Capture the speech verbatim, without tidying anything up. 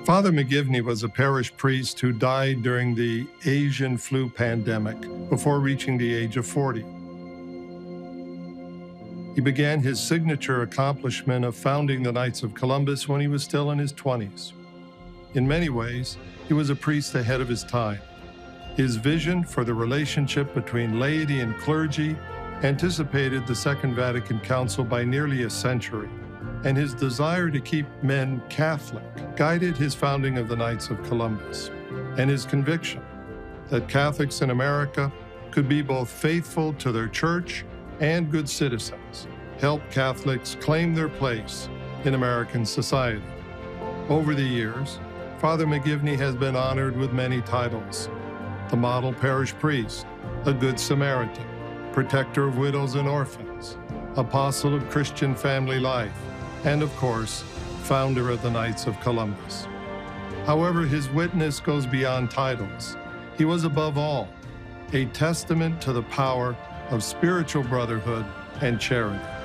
Father McGivney was a parish priest who died during the Asian flu pandemic before reaching the age of forty. He began his signature accomplishment of founding the Knights of Columbus when he was still in his twenties. In many ways, he was a priest ahead of his time. His vision for the relationship between laity and clergy anticipated the Second Vatican Council by nearly a century, and his desire to keep men Catholic guided his founding of the Knights of Columbus, and his conviction that Catholics in America could be both faithful to their church and good citizens helped Catholics claim their place in American society. Over the years, Father McGivney has been honored with many titles: the Model Parish Priest, a Good Samaritan, Protector of Widows and Orphans, Apostle of Christian Family Life, and of course, founder of the Knights of Columbus. However, his witness goes beyond titles. He was above all a testament to the power of spiritual brotherhood and charity.